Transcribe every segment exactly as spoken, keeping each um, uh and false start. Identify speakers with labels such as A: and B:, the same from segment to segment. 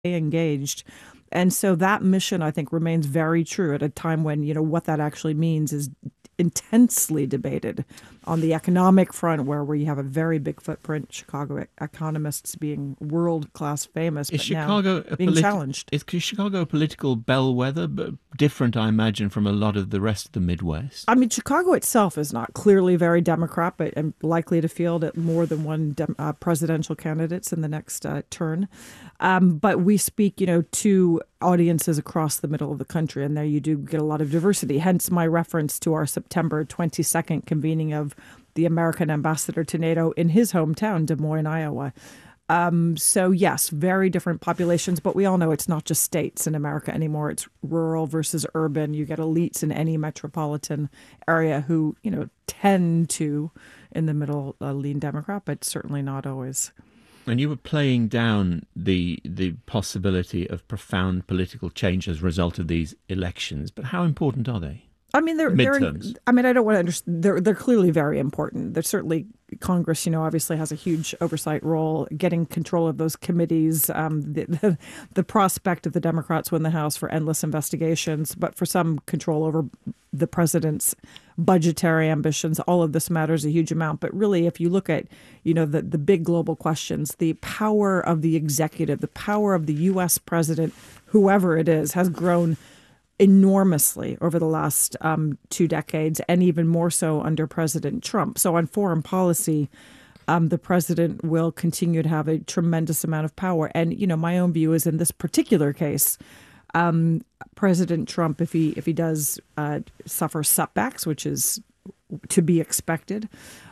A: engaged. And so that mission, I think, remains very true at a time when, you know, what that actually means is intensely debated on the economic front, where we have a very big footprint, Chicago economists being world-class famous,
B: Is
A: but now
B: Chicago a
A: being
B: politi-
A: challenged.
B: is Chicago a political bellwether, but different, I imagine, from a lot of the rest of the Midwest?
A: I mean, Chicago itself is not clearly very Democrat, but and likely to field at more than one dem- uh, presidential candidates in the next uh, turn. Um, but we speak, you know, to audiences across the middle of the country, and there you do get a lot of diversity. Hence my reference to our September twenty-second convening of the American ambassador to NATO in his hometown, Des Moines, Iowa. Um, so yes, very different populations, but we all know it's not just states in America anymore. It's rural versus urban. You get elites in any metropolitan area who, you know, tend to, in the middle, uh, lean Democrat, but certainly not always.
B: And you were playing down the the possibility of profound political change as a result of these elections, but how important are they?
A: I mean, they're, they're,
B: Midterms.
A: I mean, I don't want to understand. They're, they're clearly very important. They're certainly, Congress, you know, obviously has a huge oversight role, getting control of those committees, um, the, the, the prospect of the Democrats win the House for endless investigations, but for some control over the president's budgetary ambitions. All of this matters a huge amount. But really, if you look at, you know, the, the big global questions, the power of the executive, the power of the U S president, whoever it is, has grown enormously over the last um, two decades, and even more so under President Trump. So on foreign policy, um, the president will continue to have a tremendous amount of power. And, you know, my own view is in this particular case, um, President Trump, if he if he does uh, suffer setbacks, which is to be expected,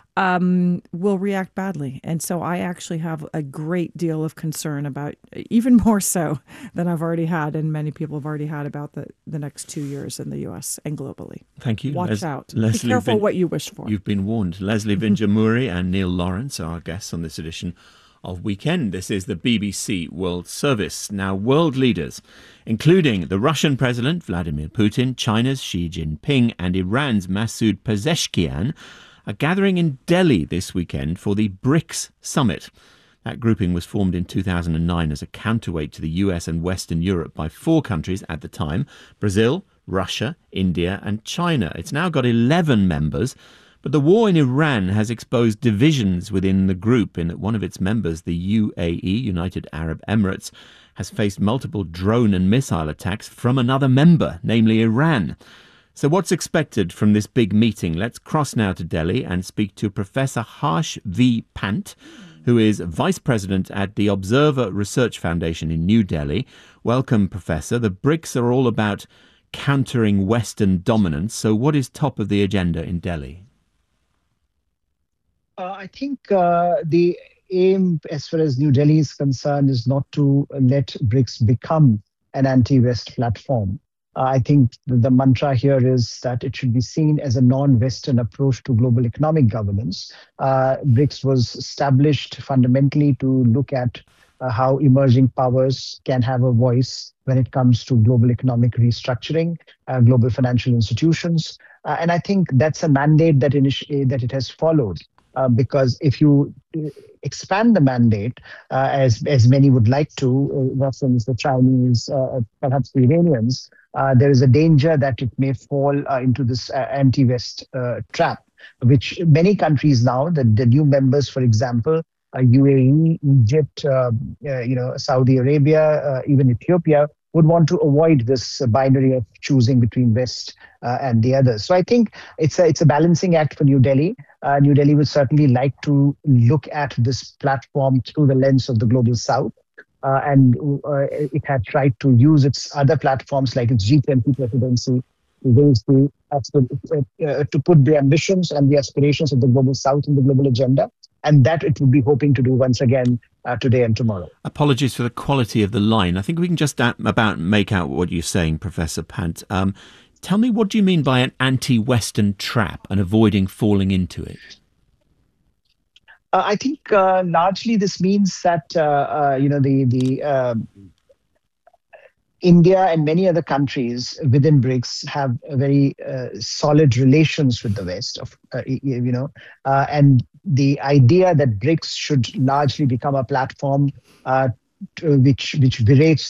A: um, will react badly. And so I actually have a great deal of concern about, even more so than I've already had, and many people have already had, about the, the next two years in the U S and globally.
B: Thank you.
A: Watch
B: Les-
A: out.
B: Leslie
A: Be careful
B: Vin-
A: what you wish for.
B: You've been warned. Leslie Vinjamuri and Neil Lawrence are our guests on this edition of Weekend. This is the B B C World Service. Now, world leaders, including the Russian President Vladimir Putin, China's Xi Jinping, and Iran's Masoud Pezeshkian, are gathering in Delhi this weekend for the BRICS Summit. That grouping was formed in two thousand nine as a counterweight to the U S and Western Europe by four countries at the time: Brazil, Russia, India and China. It's now got eleven members, but the war in Iran has exposed divisions within the group, in that one of its members, the U A E, United Arab Emirates, has faced multiple drone and missile attacks from another member, namely Iran. So what's expected from this big meeting? Let's cross now to Delhi and speak to Professor Harsh V. Pant, who is Vice President at the Observer Research Foundation in New Delhi. Welcome, Professor. The BRICS are all about countering Western dominance. So what is top of the agenda in Delhi?
C: Uh, I think uh, the aim, as far as New Delhi is concerned, is not to let BRICS become an anti-West platform. Uh, I think the, the mantra here is that it should be seen as a non-Western approach to global economic governance. Uh, BRICS was established fundamentally to look at uh, how emerging powers can have a voice when it comes to global economic restructuring, uh, global financial institutions. Uh, and I think that's a mandate that, initi- that it has followed. Uh, because if you expand the mandate, uh, as as many would like to, uh, Russians, the Chinese, uh, perhaps the Iranians, uh, there is a danger that it may fall uh, into this uh, anti-West uh, trap, which many countries now, the, the new members, for example, uh, U A E, Egypt, uh, uh, you know, Saudi Arabia, uh, even Ethiopia, would want to avoid this binary of choosing between West uh, and the others. So I think it's a, it's a balancing act for New Delhi. Uh, New Delhi would certainly like to look at this platform through the lens of the global South. Uh, and uh, it had tried to use its other platforms like its G twenty presidency to raise the, uh, uh, to put the ambitions and the aspirations of the global South in the global agenda. And that it would be hoping to do once again uh, today and tomorrow.
B: Apologies for the quality of the line. I think we can just at, about make out what you're saying, Professor Pant. Um, tell me, what do you mean by an anti-Western trap and avoiding falling into it?
C: Uh, I think uh, largely this means that uh, uh, you know the the uh, India and many other countries within BRICS have a very uh, solid relations with the West, of uh, you know, uh, and the idea that BRICS should largely become a platform uh, uh, which which berates